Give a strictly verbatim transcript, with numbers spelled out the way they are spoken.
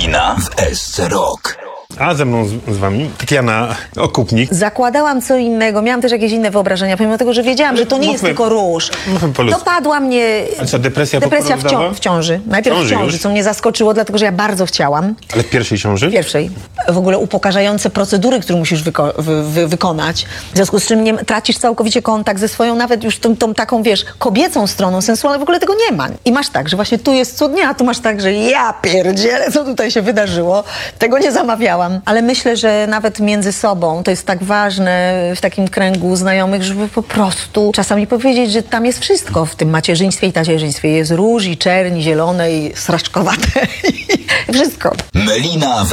Melina w S C Rock. A ze mną z, z wami Tatiana Okupnik. Zakładałam co innego, miałam też jakieś inne wyobrażenia, pomimo tego, że wiedziałam, że to nie jest Mówmy- tylko róż. mówmy po ludzku. Dopadła mnie A co, depresja depresja w, poporodowa? cią- w ciąży. Najpierw w Ciąży ciąży, już? co mnie zaskoczyło, dlatego że ja bardzo chciałam. Ale w pierwszej ciąży? Pierwszej. W ogóle upokarzające procedury, które musisz wyko- wy- wy- wykonać. W związku z czym nie, tracisz całkowicie kontakt ze swoją, nawet już tą, tą taką, wiesz, kobiecą stroną sensualną. W ogóle tego nie ma. I masz tak, że właśnie tu jest cudnie, a tu masz tak, że ja pierdzielę, co tutaj się wydarzyło. Tego nie zamawiałam. Ale myślę, że nawet między sobą to jest tak ważne w takim kręgu znajomych, żeby po prostu czasami powiedzieć, że tam jest wszystko w tym macierzyństwie i tacierzyństwie. Jest róż i czerni, zielone i sraczkowate. I wszystko. Melina w